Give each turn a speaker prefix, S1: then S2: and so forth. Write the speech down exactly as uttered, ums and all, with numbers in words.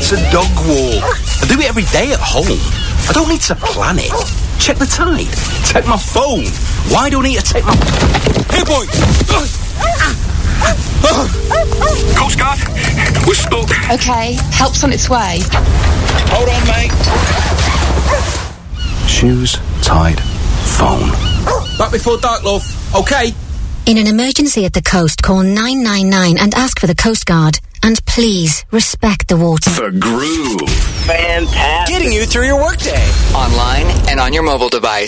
S1: It's a dog walk. I do it every day at home. I don't need to plan it. Check the tide. Take my phone. Why don't I need to take my... Hey, boy!
S2: Coast Guard, we're stuck.
S3: Okay, help's on its way.
S2: Hold on, mate.
S1: Shoes, tide, phone.
S2: Back before dark, love. Okay?
S4: In an emergency at the coast, call nine nine nine and ask for the Coast Guard. And please, respect the water.
S5: The Groove.
S6: Fantastic.
S5: Getting you through your workday. Online and on your mobile device.